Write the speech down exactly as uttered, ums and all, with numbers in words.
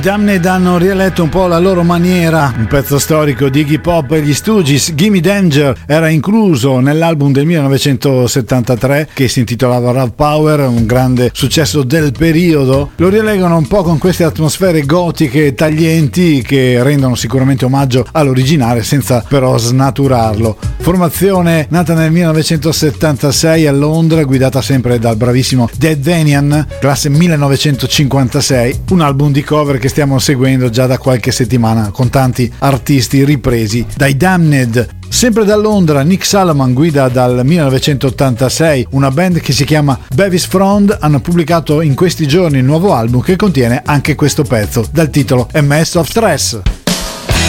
Damned hanno rieletto un po' la loro maniera, un pezzo storico di Iggy Pop e gli Stooges. Gimme Danger era incluso nell'album del millenovecentosettantatré che si intitolava Raw Power, un grande successo del periodo. Lo rilegano un po' con queste atmosfere gotiche taglienti che rendono sicuramente omaggio all'originale senza però snaturarlo. Formazione nata nel millenovecentosettantasei a Londra, guidata sempre dal bravissimo Dead Vanian, classe millenovecentocinquantasei, un album di cover che stiamo seguendo già da qualche settimana con tanti artisti ripresi dai Damned. Sempre da Londra, Nick Salaman guida dal millenovecentottantasei una band che si chiama Bevis Frond. Hanno pubblicato in questi giorni il nuovo album che contiene anche questo pezzo dal titolo A Mess of Stress.